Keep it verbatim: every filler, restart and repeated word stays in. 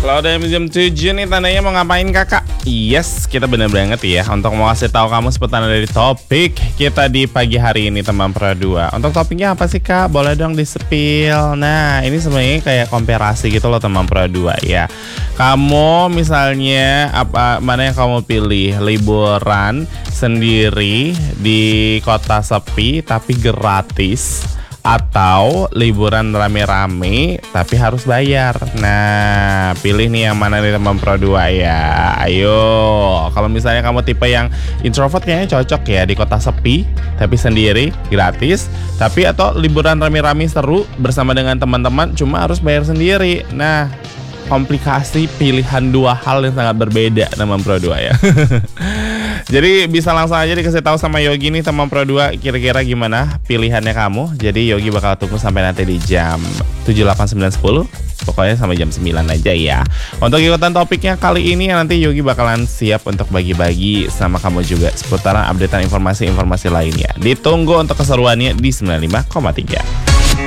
Kalau udah jam tujuh nih tandanya mau ngapain kakak? Yes, kita bener banget ya untuk mau kasih tahu kamu seputar dari topik kita di pagi hari ini teman Pro dua. Untuk topiknya apa sih kak? Boleh dong di-spill. Nah ini sebenarnya kayak komparasi gitu loh teman Pro dua ya. Kamu misalnya apa mana yang kamu pilih? Liburan sendiri di kota sepi tapi gratis, atau liburan rame-rame tapi harus bayar? Nah, pilih nih yang mana nih teman Pro dua ya. Ayo, kalau misalnya kamu tipe yang introvert kayaknya cocok ya di kota sepi tapi sendiri gratis, tapi atau liburan rame-rame seru bersama dengan teman-teman cuma harus bayar sendiri. Nah, komplikasi pilihan dua hal yang sangat berbeda teman Pro dua ya. Jadi bisa langsung aja dikasih tahu sama Yogi nih teman Pro dua, kira-kira gimana pilihannya kamu. Jadi Yogi bakal tunggu sampai nanti di jam tujuh, delapan, sembilan, sepuluh. Pokoknya sampai jam sembilan aja ya. Untuk ikutan topiknya kali ini nanti Yogi bakalan siap untuk bagi-bagi sama kamu juga seputaran updatean informasi-informasi lainnya. Ditunggu untuk keseruannya di sembilan puluh lima koma tiga.